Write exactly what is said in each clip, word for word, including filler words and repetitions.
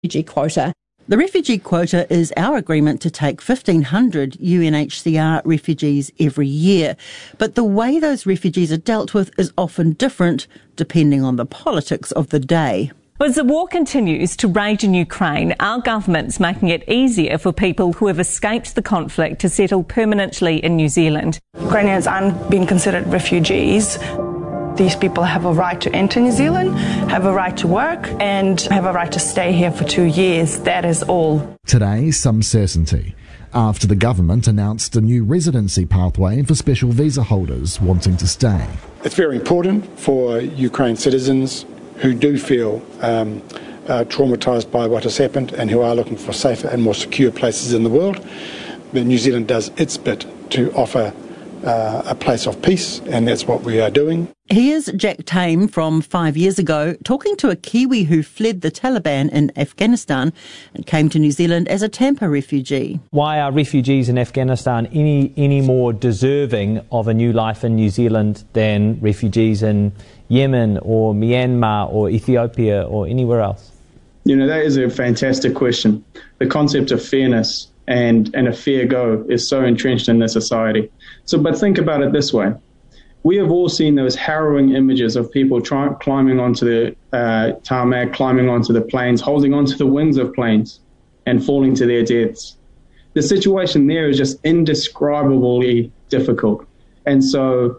refugee quota. The refugee quota is our agreement to take fifteen hundred U N H C R refugees every year. But the way those refugees are dealt with is often different depending on the politics of the day. As the war continues to rage in Ukraine, our government's making it easier for people who have escaped the conflict to settle permanently in New Zealand. Ukrainians aren't being considered refugees. These people have a right to enter New Zealand, have a right to work, and have a right to stay here for two years. That is all. Today, some certainty, after the government announced a new residency pathway for special visa holders wanting to stay. It's very important for Ukraine citizens who do feel um, uh, traumatised by what has happened and who are looking for safer and more secure places in the world. But New Zealand does its bit to offer uh, a place of peace, and that's what we are doing. Here's Jack Tame from five years ago talking to a Kiwi who fled the Taliban in Afghanistan and came to New Zealand as a Tampa refugee. Why are refugees in Afghanistan any, any more deserving of a new life in New Zealand than refugees in Yemen or Myanmar or Ethiopia or anywhere else? You know, that is a fantastic question. The concept of fairness and, and a fair go is so entrenched in this society. So, but think about it this way. We have all seen those harrowing images of people try, climbing onto the uh, tarmac, climbing onto the planes, holding onto the wings of planes and falling to their deaths. The situation there is just indescribably difficult. And so,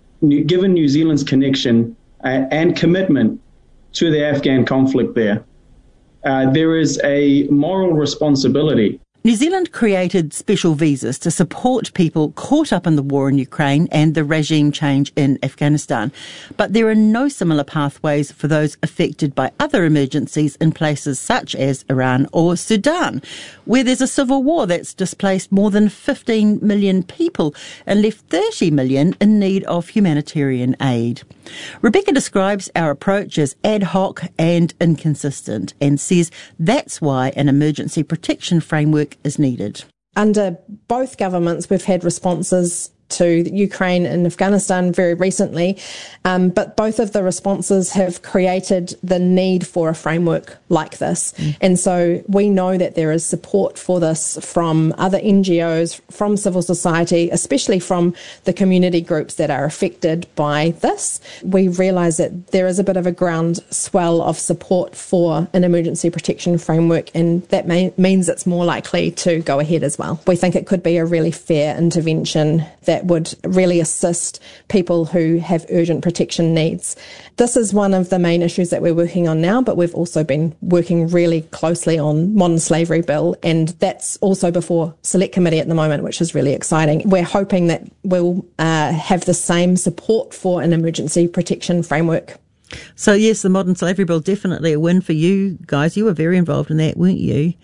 given New Zealand's connection uh, and commitment to the Afghan conflict there, uh, there is a moral responsibility. New Zealand created special visas to support people caught up in the war in Ukraine and the regime change in Afghanistan. But there are no similar pathways for those affected by other emergencies in places such as Iran or Sudan, where there's a civil war that's displaced more than fifteen million people and left thirty million in need of humanitarian aid. Rebecca describes our approach as ad hoc and inconsistent and says that's why an emergency protection framework is needed. Under both governments, we've had responses to Ukraine and Afghanistan very recently, um, but both of the responses have created the need for a framework like this. Mm. And so we know that there is support for this from other N G Os, from civil society, especially from the community groups that are affected by this. We realise that there is a bit of a groundswell of support for an emergency protection framework, and that may, means it's more likely to go ahead as well. We think it could be a really fair intervention that would really assist people who have urgent protection needs. This is one of the main issues that we're working on now, but we've also been working really closely on modern slavery bill, and that's also before select committee at the moment, which is really exciting. We're hoping that we'll uh, have the same support for an emergency protection framework. So yes, the modern slavery bill, definitely a win for you guys. You were very involved in that, weren't you?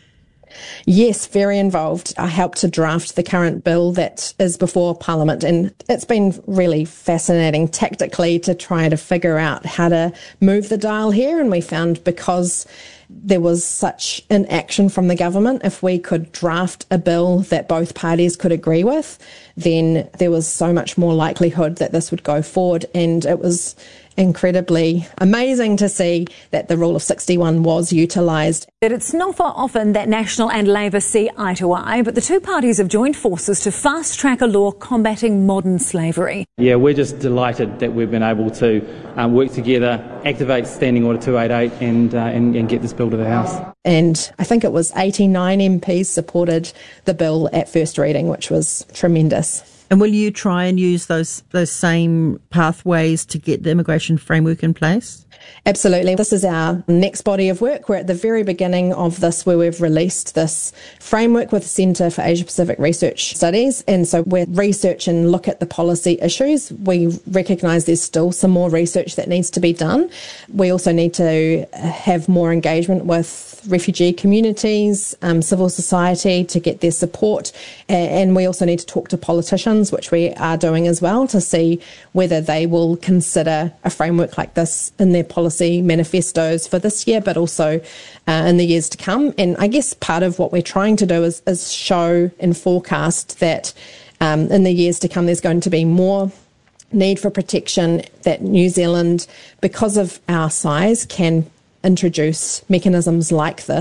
Yes, very involved. I helped to draft the current bill that is before Parliament, and it's been really fascinating tactically to try to figure out how to move the dial here. And we found because there was such inaction from the government, if we could draft a bill that both parties could agree with, then there was so much more likelihood that this would go forward. And it was incredibly amazing to see that the rule of sixty-one was utilised. That it's not far often that National and Labour see eye to eye, but the two parties have joined forces to fast-track a law combating modern slavery. Yeah, we're just delighted that we've been able to um, work together, activate Standing Order two eighty-eight and, uh, and, and get this bill to the House. And I think it was eighty-nine M Ps supported the bill at first reading, which was tremendous. And will you try and use those those same pathways to get the immigration framework in place? Absolutely. This is our next body of work. We're at the very beginning of this, where we've released this framework with the Centre for Asia Pacific Research Studies. And so we're research and look at the policy issues. We recognise there's still some more research that needs to be done. We also need to have more engagement with refugee communities, um, civil society, to get their support. And we also need to talk to politicians, which we are doing as well, to see whether they will consider a framework like this in their policy manifestos for this year, but also uh, in the years to come. And I guess part of what we're trying to do is, is show and forecast that um, in the years to come there's going to be more need for protection, that New Zealand, because of our size, can introduce mechanisms like this.